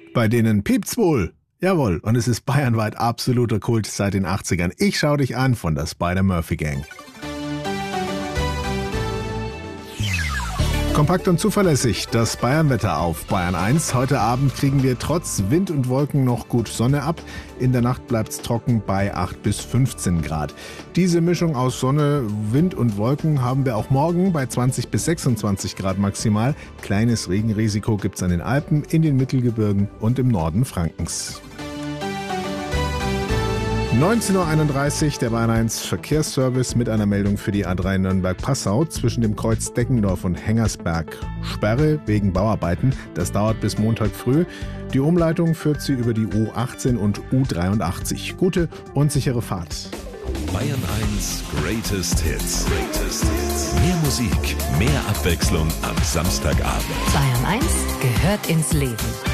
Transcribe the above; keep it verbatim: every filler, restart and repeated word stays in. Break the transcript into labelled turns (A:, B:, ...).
A: Bei denen piept's wohl. Jawohl, und es ist bayernweit absoluter Kult seit den achtzigern. Ich schau dich an von der Spider-Murphy-Gang. Kompakt und zuverlässig das Bayernwetter auf Bayern eins. Heute Abend kriegen wir trotz Wind und Wolken noch gut Sonne ab. In der Nacht bleibt's trocken bei acht bis fünfzehn Grad. Diese Mischung aus Sonne, Wind und Wolken haben wir auch morgen bei zwanzig bis sechsundzwanzig Grad maximal. Kleines Regenrisiko gibt's an den Alpen, in den Mittelgebirgen und im Norden Frankens. neunzehn Uhr einunddreißig, der Bayern eins Verkehrsservice mit einer Meldung für die A drei Nürnberg-Passau zwischen dem Kreuz Deckendorf und Hengersberg. Sperre wegen Bauarbeiten, das dauert bis Montag früh. Die Umleitung führt sie über die U achtzehn und U dreiundachtzig. Gute und sichere Fahrt.
B: Bayern eins Greatest Hits. Greatest Hits. Mehr Musik, mehr Abwechslung am Samstagabend.
C: Bayern eins gehört ins Leben.